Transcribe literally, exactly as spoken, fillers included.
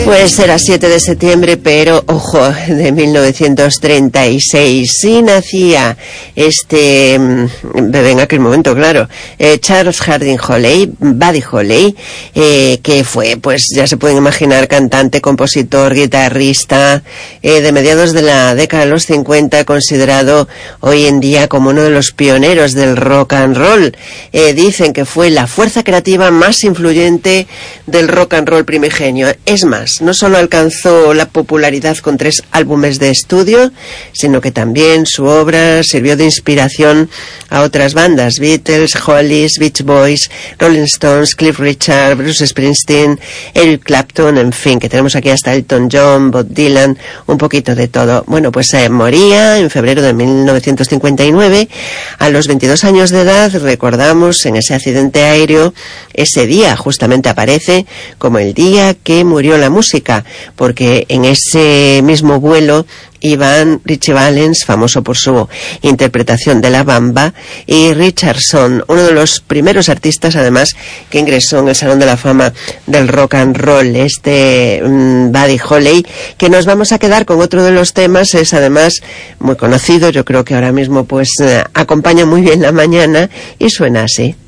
Pues era siete de septiembre, pero ojo, de mil novecientos treinta y seis. Sí nacía este bebé en aquel momento, claro, eh, Charles Harding Holey, Buddy Holey, eh, que fue, pues ya se pueden imaginar, cantante, compositor, guitarrista, eh, de mediados de la década de los cincuenta, considerado hoy en día como uno de los pioneros del rock and roll. Eh, dicen que fue la fuerza creativa más influyente del rock and roll primigenio. Es más, no solo alcanzó la popularidad con tres álbumes de estudio, sino que también su obra sirvió de inspiración a otras bandas: Beatles, Hollies, Beach Boys, Rolling Stones, Cliff Richard, Bruce Springsteen, Eric Clapton, en fin, que tenemos aquí hasta Elton John, Bob Dylan, un poquito de todo. Bueno, pues eh, moría en febrero de mil novecientos cincuenta y nueve, a los veintidós años de edad. Recordamos en ese accidente aéreo, ese día justamente aparece como el día que murió la música, porque en ese mismo vuelo iban Ritchie Valens, famoso por su interpretación de La Bamba, y Richardson, uno de los primeros artistas además que ingresó en el Salón de la Fama del Rock and Roll, este um, Buddy Holey, que nos vamos a quedar con otro de los temas. Es además muy conocido, yo creo que ahora mismo pues eh, acompaña muy bien la mañana y suena así.